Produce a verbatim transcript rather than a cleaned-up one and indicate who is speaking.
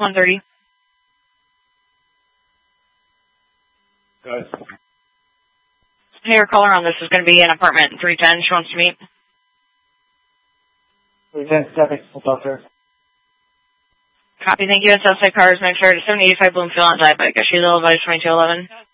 Speaker 1: one thirty.
Speaker 2: Good.
Speaker 1: Hey, your caller on this is going to be in apartment three ten. She wants to meet.
Speaker 2: three ten, seven, doctor.
Speaker 1: Copy, thank you. It's outside cars, next yard, seventy eighty-five Bloomfield on Diabetic. Issue level advice twenty-two eleven.